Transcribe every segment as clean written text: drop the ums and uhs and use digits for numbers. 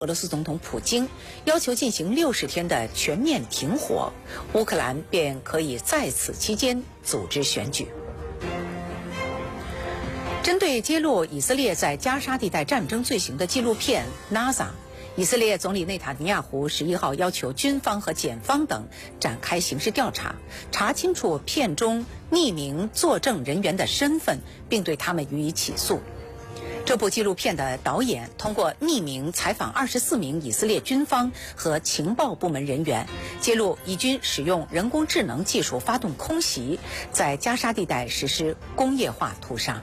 俄罗斯总统普京要求进行60天的全面停火，乌克兰便可以在此期间组织选举。针对揭露以色列在加沙地带战争罪行的纪录片《NASA》，以色列总理内塔尼亚胡11号要求军方和检方等展开刑事调查，查清楚片中匿名作证人员的身份，并对他们予以起诉。这部纪录片的导演通过匿名采访24名以色列军方和情报部门人员，揭露以军使用人工智能技术发动空袭，在加沙地带实施工业化屠杀。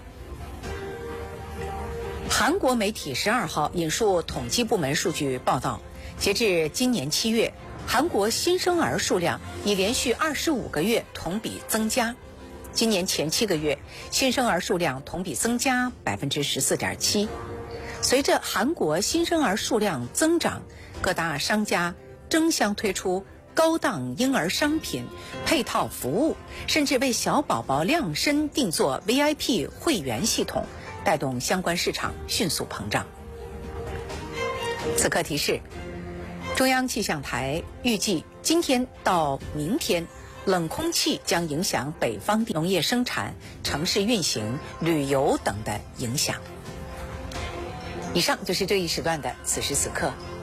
韩国媒体12号引述统计部门数据报道，截至今年7月，韩国新生儿数量已连续25个月同比增加。今年前7个月，新生儿数量同比增加14.7%。随着韩国新生儿数量增长，各大商家争相推出高档婴儿商品、配套服务，甚至为小宝宝量身定做 VIP 会员系统，带动相关市场迅速膨胀。此刻提示：中央气象台预计今天到明天，冷空气将影响北方农业生产、城市运行、旅游等的影响。以上就是这一时段的此时此刻。